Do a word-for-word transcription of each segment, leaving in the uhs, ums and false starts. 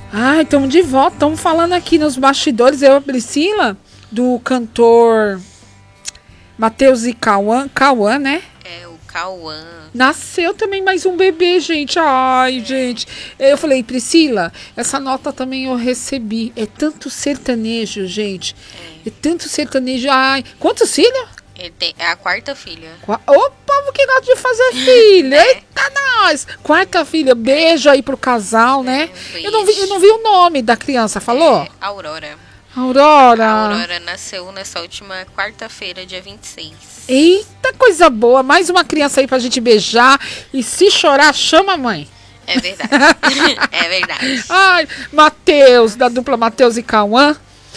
Ai, estamos de volta. Estamos falando aqui nos bastidores, eu e a Priscila, do cantor Matheus e Cauã. Cauã, né? É, o Cauã. Nasceu também mais um bebê, gente. Ai, é. gente. Eu falei, Priscila, essa nota também eu recebi. É tanto sertanejo, gente. É, é tanto sertanejo. Ai, quantos filhos? Ele tem, é a quarta filha. Qua- Ô, povo que gosta de fazer filho. É. Eita, nós. Quarta filha. Beijo aí pro casal, né? um Eu não, vi, eu não vi o nome da criança, falou? É, Aurora. Aurora. A Aurora nasceu nessa última quarta-feira, dia vinte e seis. Eita, coisa boa. Mais uma criança aí pra gente beijar. E se chorar, chama a mãe. É verdade. É verdade. Ai, Matheus, da dupla Matheus e Cauã.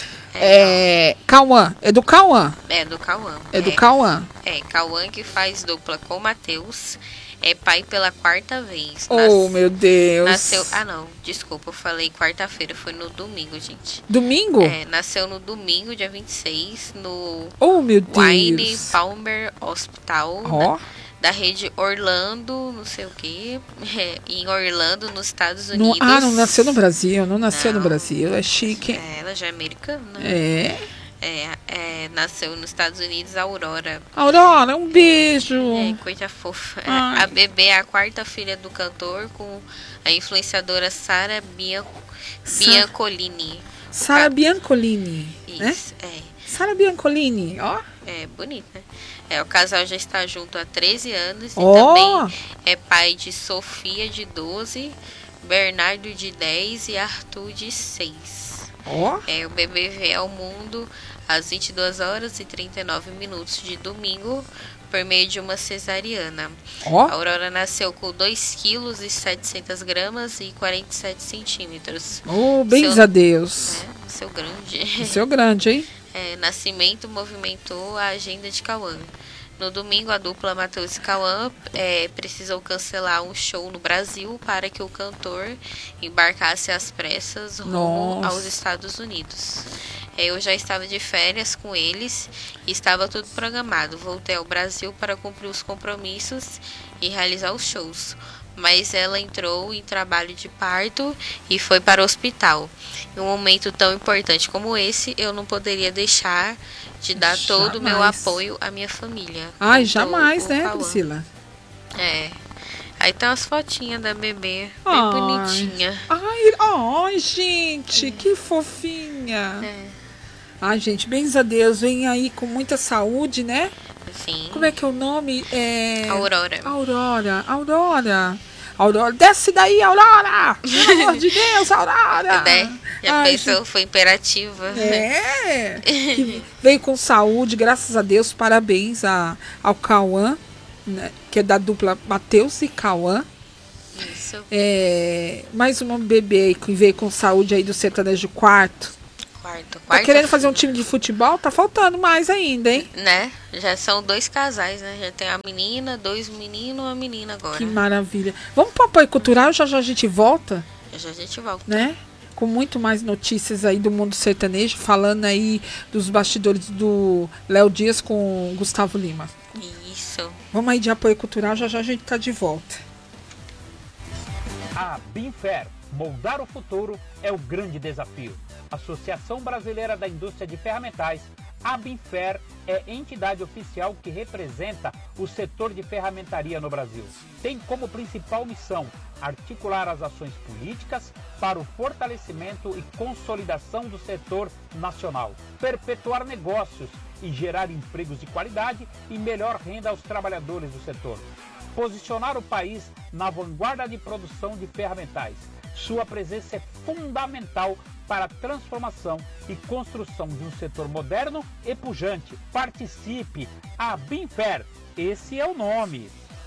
É, Cauã, é do Cauã. É do Cauã. É do Cauã. É, Cauã que faz dupla com Matheus. É pai pela quarta vez. Oh, meu Deus. Nasceu. Ah, não. Desculpa, eu falei quarta-feira. Foi no domingo, gente. Domingo? É, nasceu no domingo, dia vinte e seis, no Oh, meu Deus. Wayne Palmer Hospital. Ó. Da, da rede Orlando, não sei o quê. É, em Orlando, nos Estados Não- Unidos. ah, não nasceu no Brasil. Não nasceu Não. no Brasil. É chique. É, ela já é americana. É. É, é, nasceu nos Estados Unidos, a Aurora. Aurora, um beijo. É, coisa fofa. Ai. A bebê é a quarta filha do cantor com a influenciadora Sara Bian... Sa- Biancolini. Sara Biancolini. Né? Isso, é. Sara Biancolini, ó. É bonito, né? É, o casal já está junto há treze anos e Ó. também é pai de Sofia, de doze, Bernardo, de dez e Arthur, de seis. Ó. É, o bebê veio ao mundo às vinte e duas horas e trinta e nove minutos de domingo por meio de uma cesariana. Ó. A Aurora nasceu com dois quilos e setecentas gramas e quarenta e sete centímetros. Oh, bens Seu- a Deus. É, seu grande. Seu grande, hein? É, nascimento movimentou a agenda de Cauã. No domingo, a dupla Matheus e Cauã é, precisou cancelar um show no Brasil para que o cantor embarcasse às pressas rumo Nossa. aos Estados Unidos. É, eu já estava de férias com eles e estava tudo programado. Voltei ao Brasil para cumprir os compromissos e realizar os shows. Mas ela entrou em trabalho de parto e foi para o hospital. Em um momento tão importante como esse, eu não poderia deixar de dar todo o meu Jamais. apoio à minha família. Ai, Contou jamais, o né, Cauã. Priscila? É. Aí tem umas fotinhas da bebê, bem Ai. bonitinha. Ai, ai, gente, que fofinha. É, Ai, gente, bens a Deus, vem aí com muita saúde, né? sim. Como é que é o nome? É... Aurora. Aurora, Aurora. Aurora, desce daí, Aurora! Pelo amor de Deus, Aurora! Né? Já Ai, pensou, foi imperativa. É, que veio com saúde, graças a Deus, parabéns a, ao Cauã, né, que é da dupla Matheus e Cauã. Isso. É, mais uma bebê aí que veio com saúde aí do sertanejo quarto. Quarto. Tá Quarta querendo fazer um filha. time de futebol? Tá faltando mais ainda, hein? Né? Já são dois casais, né? Já tem a menina, dois meninos, uma menina agora. Que maravilha. Vamos pro apoio cultural, já já a gente volta, Já a gente volta. né? Com muito mais notícias aí do mundo sertanejo, falando aí dos bastidores do Léo Dias com o Gustavo Lima. Isso. Vamos aí de apoio cultural, já já a gente tá de volta. A Binfer, moldar o futuro é o grande desafio. Associação Brasileira da Indústria de Ferramentais, a Binfer é entidade oficial que representa o setor de ferramentaria no Brasil. Tem como principal missão articular as ações políticas para o fortalecimento e consolidação do setor nacional, perpetuar negócios e gerar empregos de qualidade e melhor renda aos trabalhadores do setor. Posicionar o país na vanguarda de produção de ferramentais. Sua presença é fundamental para a transformação e construção de um setor moderno e pujante. Participe! A Binfer, esse é o nome.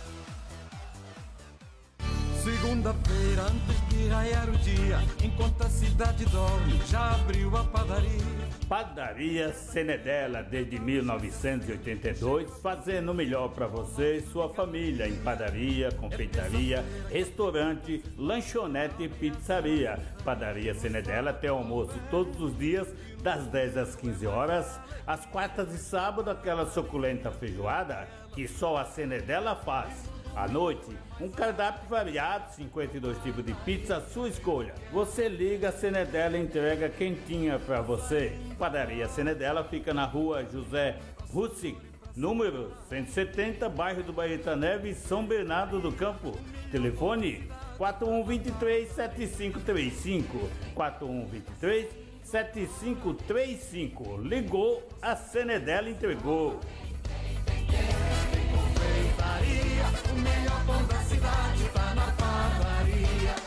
Segunda-feira, antes de raiar o dia, enquanto a cidade dorme, já abriu a padaria. Padaria Senedela, desde mil novecentos e oitenta e dois, fazendo o melhor para você e sua família em padaria, confeitaria, restaurante, lanchonete e pizzaria. Padaria Senedela tem almoço todos os dias, das dez às quinze horas. Às quartas e sábado, aquela suculenta feijoada que só a Senedela faz. À noite, um cardápio variado, cinquenta e dois tipos de pizza à sua escolha. Você liga, a Senedela entrega quentinha para você. Padaria Senedela fica na rua José Russick, número cento e setenta, bairro do Baeta Neves, São Bernardo do Campo. Telefone quatro um dois três, sete cinco três cinco, quatro um dois três, sete cinco três cinco. Ligou, a Senedela entregou. O melhor pão da cidade tá na padaria.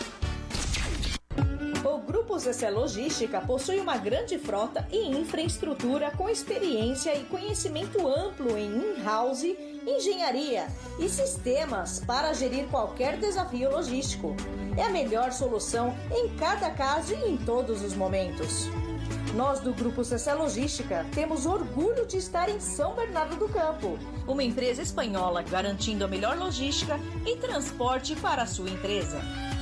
O Grupo Zecé Logística possui uma grande frota e infraestrutura com experiência e conhecimento amplo em in-house, engenharia e sistemas para gerir qualquer desafio logístico. É a melhor solução em cada caso e em todos os momentos. Nós do Grupo Zecé Logística temos orgulho de estar em São Bernardo do Campo, uma empresa espanhola garantindo a melhor logística e transporte para a sua empresa.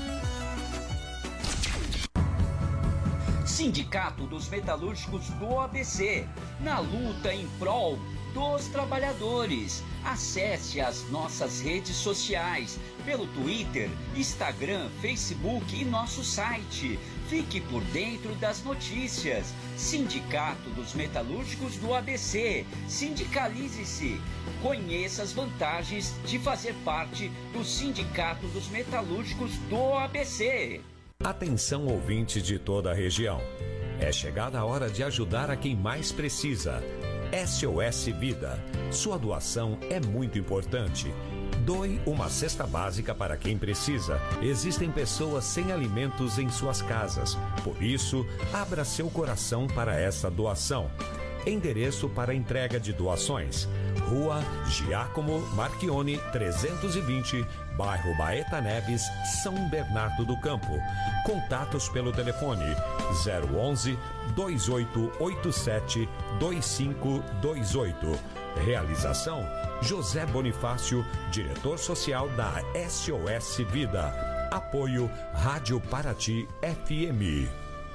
Sindicato dos Metalúrgicos do A B C, na luta em prol dos trabalhadores. Acesse as nossas redes sociais pelo Twitter, Instagram, Facebook e nosso site. Fique por dentro das notícias. Sindicato dos Metalúrgicos do A B C. Sindicalize-se. Conheça as vantagens de fazer parte do Sindicato dos Metalúrgicos do A B C. Atenção, ouvintes de toda a região. É chegada a hora de ajudar a quem mais precisa. S O S Vida. Sua doação é muito importante. Doe uma cesta básica para quem precisa. Existem pessoas sem alimentos em suas casas. Por isso, abra seu coração para essa doação. Endereço para entrega de doações: Rua Giacomo Marchione trezentos e vinte, bairro Baeta Neves, São Bernardo do Campo. Contatos pelo telefone zero onze, dois oito oito sete, dois cinco dois oito. Realização: José Bonifácio, diretor social da S O S Vida. Apoio Rádio Paraty F M.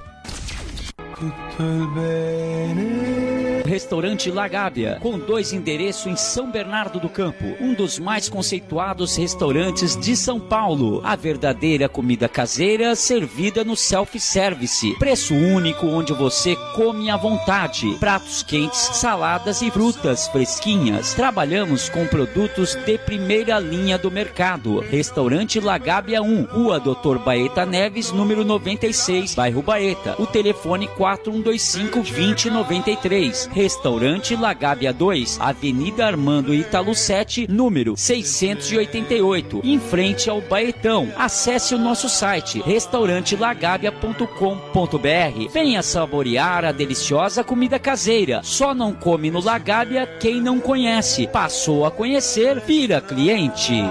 Restaurante La Gábia, com dois endereços em São Bernardo do Campo, um dos mais conceituados restaurantes de São Paulo. A verdadeira comida caseira servida no self-service. Preço único onde você come à vontade. Pratos quentes, saladas e frutas fresquinhas. Trabalhamos com produtos de primeira linha do mercado. Restaurante La Gábia um, Rua doutor Baeta Neves, número noventa e seis, bairro Baeta. O telefone quatro um dois cinco, vinte, noventa e três. Restaurante La Gábia dois, Avenida Armando Ítalo sete, número seiscentos e oitenta e oito, em frente ao Baetão. Acesse o nosso site restaurante lagabia ponto com ponto br. Venha saborear a deliciosa comida caseira. Só não come no La Gábia quem não conhece. Passou a conhecer, vira cliente.